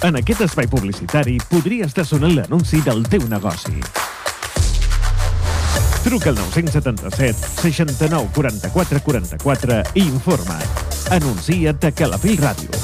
En aquest espai publicitari podria estar sonant l'anunci del teu negoci. Truca al 977 69 44 44 i informa't. Anuncia't a Calafell Ràdio.